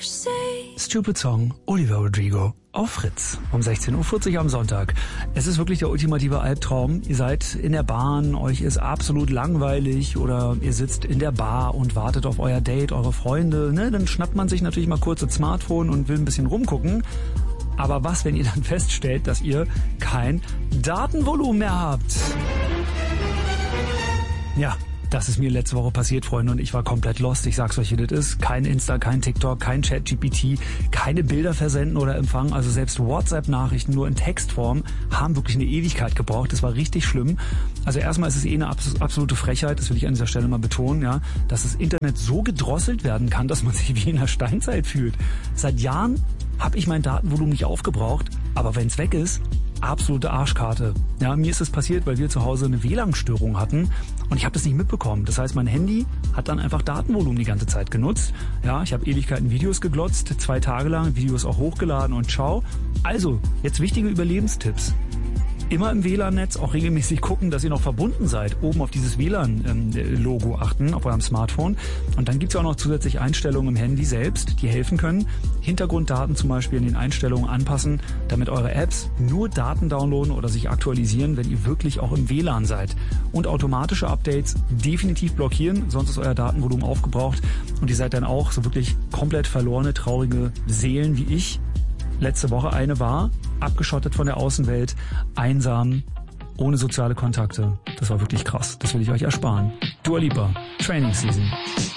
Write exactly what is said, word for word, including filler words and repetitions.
Stupid Song, Olivia Rodrigo auf Fritz um sechzehn Uhr vierzig am Sonntag. Es ist wirklich der ultimative Albtraum. Ihr seid in der Bahn, euch ist absolut langweilig oder ihr sitzt in der Bar und wartet auf euer Date, eure Freunde. Ne? Dann schnappt man sich natürlich mal kurz das Smartphone und will ein bisschen rumgucken. Aber was, wenn ihr dann feststellt, dass ihr kein Datenvolumen mehr habt? Ja. Das ist mir letzte Woche passiert, Freunde, und ich war komplett lost. Ich sag's euch, wie das ist. Kein Insta, kein TikTok, kein ChatGPT, keine Bilder versenden oder empfangen. Also selbst WhatsApp-Nachrichten nur in Textform haben wirklich eine Ewigkeit gebraucht. Das war richtig schlimm. Also erstmal ist es eh eine absolute Frechheit, das will ich an dieser Stelle mal betonen, ja, dass das Internet so gedrosselt werden kann, dass man sich wie in der Steinzeit fühlt. Seit Jahren habe ich mein Datenvolumen nicht aufgebraucht, aber wenn's weg ist, absolute Arschkarte. Ja, mir ist es passiert, weil wir zu Hause eine W L A N-Störung hatten und ich habe das nicht mitbekommen. Das heißt, mein Handy hat dann einfach Datenvolumen die ganze Zeit genutzt. Ja, ich habe Ewigkeiten Videos geglotzt, zwei Tage lang, Videos auch hochgeladen und ciao. Also, jetzt wichtige Überlebenstipps. Immer im W L A N-Netz auch regelmäßig gucken, dass ihr noch verbunden seid. Oben auf dieses W L A N-Logo achten, auf eurem Smartphone. Und dann gibt's ja auch noch zusätzlich Einstellungen im Handy selbst, die helfen können. Hintergrunddaten zum Beispiel in den Einstellungen anpassen, damit eure Apps nur Daten downloaden oder sich aktualisieren, wenn ihr wirklich auch im W L A N seid. Und automatische Updates definitiv blockieren, sonst ist euer Datenvolumen aufgebraucht. Und ihr seid dann auch so wirklich komplett verlorene, traurige Seelen wie ich. Letzte Woche eine war, abgeschottet von der Außenwelt, einsam, ohne soziale Kontakte. Das war wirklich krass. Das will ich euch ersparen. Dua Lipa, Training Season.